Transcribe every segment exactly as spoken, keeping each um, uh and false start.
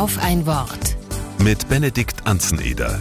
Auf ein Wort. Mit Benedikt Anzeneder.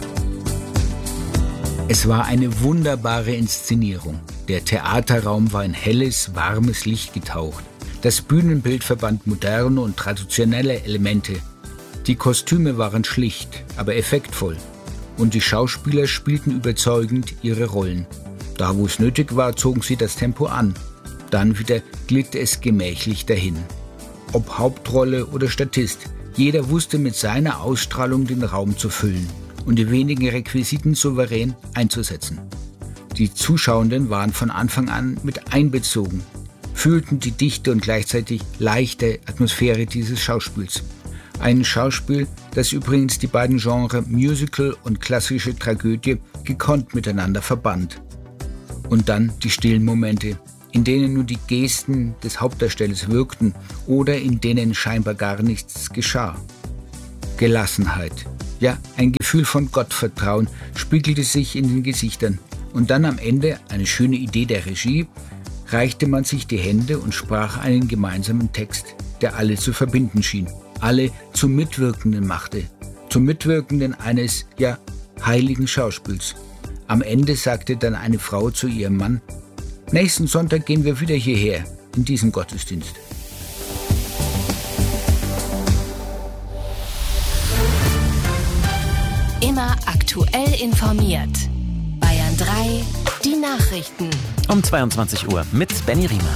Es war eine wunderbare Inszenierung. Der Theaterraum war in helles, warmes Licht getaucht. Das Bühnenbild verband moderne und traditionelle Elemente. Die Kostüme waren schlicht, aber effektvoll. Und die Schauspieler spielten überzeugend ihre Rollen. Da, wo es nötig war, zogen sie das Tempo an. Dann wieder glitt es gemächlich dahin. Ob Hauptrolle oder Statist, jeder wusste mit seiner Ausstrahlung den Raum zu füllen und die wenigen Requisiten souverän einzusetzen. Die Zuschauenden waren von Anfang an mit einbezogen, fühlten die dichte und gleichzeitig leichte Atmosphäre dieses Schauspiels. Ein Schauspiel, das übrigens die beiden Genres Musical und klassische Tragödie gekonnt miteinander verband. Und dann die stillen Momente, in denen nur die Gesten des Hauptdarstellers wirkten oder in denen scheinbar gar nichts geschah. Gelassenheit, ja, ein Gefühl von Gottvertrauen spiegelte sich in den Gesichtern. Und dann am Ende, eine schöne Idee der Regie, reichte man sich die Hände und sprach einen gemeinsamen Text, der alle zu verbinden schien, alle zum Mitwirkenden machte, zum Mitwirkenden eines, ja, heiligen Schauspiels. Am Ende sagte dann eine Frau zu ihrem Mann: Nächsten Sonntag gehen wir wieder hierher, in diesen Gottesdienst. Immer aktuell informiert. Bayern drei, die Nachrichten. Um zweiundzwanzig Uhr mit Benny Riemer.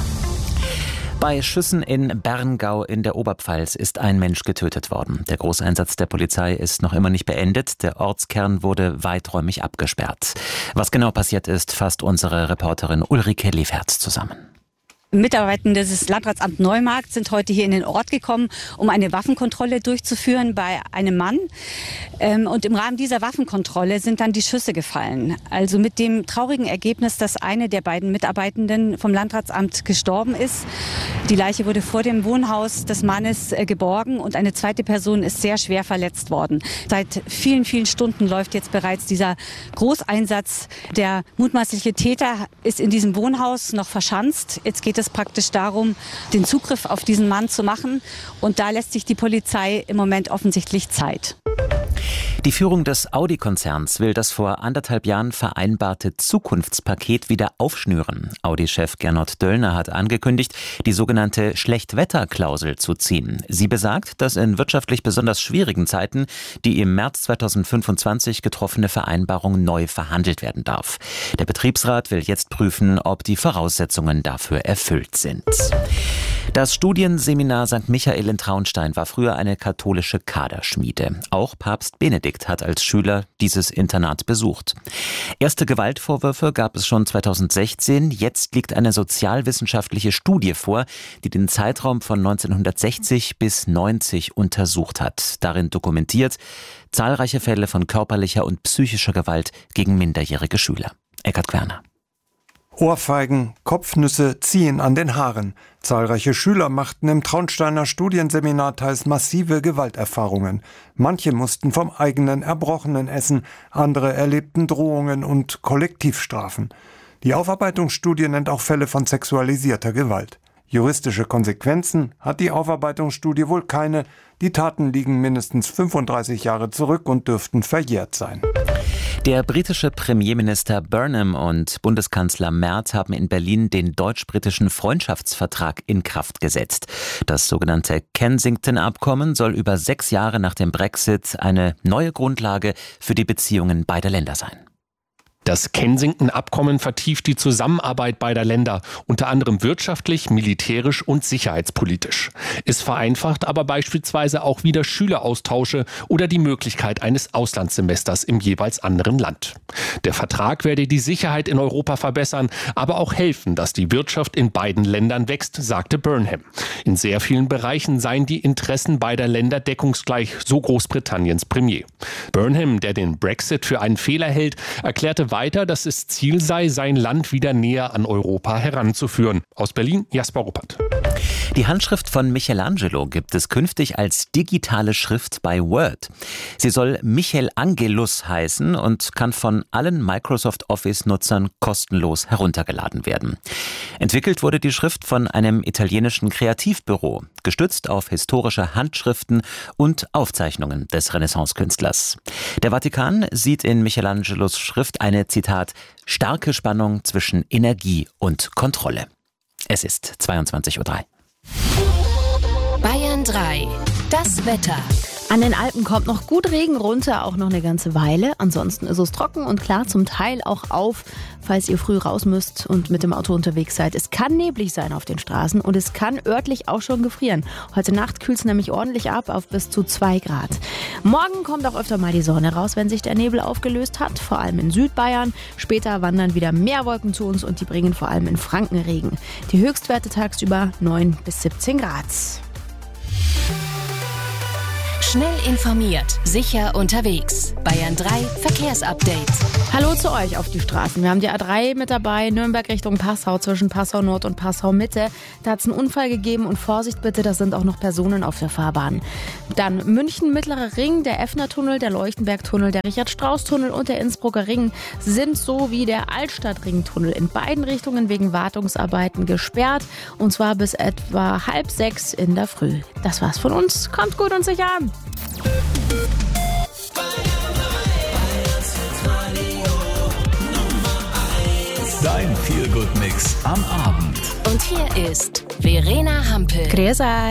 Bei Schüssen in Berngau in der Oberpfalz ist ein Mensch getötet worden. Der Großeinsatz der Polizei ist noch immer nicht beendet. Der Ortskern wurde weiträumig abgesperrt. Was genau passiert ist, fasst unsere Reporterin Ulrike Leferz zusammen. Mitarbeitende des Landratsamts Neumarkt sind heute hier in den Ort gekommen, um eine Waffenkontrolle durchzuführen bei einem Mann. Und im Rahmen dieser Waffenkontrolle sind dann die Schüsse gefallen. Also mit dem traurigen Ergebnis, dass eine der beiden Mitarbeitenden vom Landratsamt gestorben ist. Die Leiche wurde vor dem Wohnhaus des Mannes geborgen und eine zweite Person ist sehr schwer verletzt worden. Seit vielen, vielen Stunden läuft jetzt bereits dieser Großeinsatz. Der mutmaßliche Täter ist in diesem Wohnhaus noch verschanzt. Jetzt geht es praktisch darum, den Zugriff auf diesen Mann zu machen. Und da lässt sich die Polizei im Moment offensichtlich Zeit. Die Führung des Audi-Konzerns will das vor anderthalb Jahren vereinbarte Zukunftspaket wieder aufschnüren. Audi-Chef Gernot Döllner hat angekündigt, die sogenannte Schlechtwetterklausel zu ziehen. Sie besagt, dass in wirtschaftlich besonders schwierigen Zeiten die im März zweitausendfünfundzwanzig getroffene Vereinbarung neu verhandelt werden darf. Der Betriebsrat will jetzt prüfen, ob die Voraussetzungen dafür erfüllt sind. Das Studienseminar Sankt Michael in Traunstein war früher eine katholische Kaderschmiede. Auch Papst Benedikt hat als Schüler dieses Internat besucht. Erste Gewaltvorwürfe gab es schon zweitausendsechzehn. Jetzt liegt eine sozialwissenschaftliche Studie vor, die den Zeitraum von neunzehnhundertsechzig bis neunzig untersucht hat. Darin dokumentiert zahlreiche Fälle von körperlicher und psychischer Gewalt gegen minderjährige Schüler. Eckhard Querner. Ohrfeigen, Kopfnüsse ziehen an den Haaren. Zahlreiche Schüler machten im Traunsteiner Studienseminar teils massive Gewalterfahrungen. Manche mussten vom eigenen Erbrochenen essen, andere erlebten Drohungen und Kollektivstrafen. Die Aufarbeitungsstudie nennt auch Fälle von sexualisierter Gewalt. Juristische Konsequenzen hat die Aufarbeitungsstudie wohl keine. Die Taten liegen mindestens fünfunddreißig Jahre zurück und dürften verjährt sein. Der britische Premierminister Burnham und Bundeskanzler Merz haben in Berlin den deutsch-britischen Freundschaftsvertrag in Kraft gesetzt. Das sogenannte Kensington-Abkommen soll über sechs Jahre nach dem Brexit eine neue Grundlage für die Beziehungen beider Länder sein. Das Kensington-Abkommen vertieft die Zusammenarbeit beider Länder, unter anderem wirtschaftlich, militärisch und sicherheitspolitisch. Es vereinfacht aber beispielsweise auch wieder Schüleraustausche oder die Möglichkeit eines Auslandssemesters im jeweils anderen Land. Der Vertrag werde die Sicherheit in Europa verbessern, aber auch helfen, dass die Wirtschaft in beiden Ländern wächst, sagte Burnham. In sehr vielen Bereichen seien die Interessen beider Länder deckungsgleich, so Großbritanniens Premier. Burnham, der den Brexit für einen Fehler hält, erklärte weiter, dass es Ziel sei, sein Land wieder näher an Europa heranzuführen. Aus Berlin, Jasper Ruppert. Die Handschrift von Michelangelo gibt es künftig als digitale Schrift bei Word. Sie soll Michelangelus heißen und kann von allen Microsoft Office-Nutzern kostenlos heruntergeladen werden. Entwickelt wurde die Schrift von einem italienischen Kreativbüro, gestützt auf historische Handschriften und Aufzeichnungen des Renaissance-Künstlers. Der Vatikan sieht in Michelangelos Schrift eine, Zitat, starke Spannung zwischen Energie und Kontrolle. Es ist zweiundzwanzig Uhr drei. Bayern drei. Das Wetter. An den Alpen kommt noch gut Regen runter, auch noch eine ganze Weile. Ansonsten ist es trocken und klar, zum Teil auch auf, falls ihr früh raus müsst und mit dem Auto unterwegs seid. Es kann neblig sein auf den Straßen und es kann örtlich auch schon gefrieren. Heute Nacht kühlt es nämlich ordentlich ab auf bis zu zwei Grad. Morgen kommt auch öfter mal die Sonne raus, wenn sich der Nebel aufgelöst hat, vor allem in Südbayern. Später wandern wieder mehr Wolken zu uns und die bringen vor allem in Franken Regen. Die Höchstwerte tagsüber neun bis siebzehn Grad. Schnell informiert, sicher unterwegs. Bayern drei Verkehrsupdate. Hallo zu euch auf die Straßen. Wir haben die A drei mit dabei, Nürnberg Richtung Passau, zwischen Passau Nord und Passau Mitte. Da hat es einen Unfall gegeben und Vorsicht bitte, da sind auch noch Personen auf der Fahrbahn. Dann München Mittlerer Ring, der Effner-Tunnel, der Leuchtenberg-Tunnel, der Richard-Strauß-Tunnel und der Innsbrucker Ring sind so wie der Altstadt-Ring-Tunnel in beiden Richtungen wegen Wartungsarbeiten gesperrt. Und zwar bis etwa halb sechs in der Früh. Das war's von uns. Kommt gut und sicher an. Dein Feel-Good-Mix am Abend. Und hier ist Verena Hampel. Grüß euch.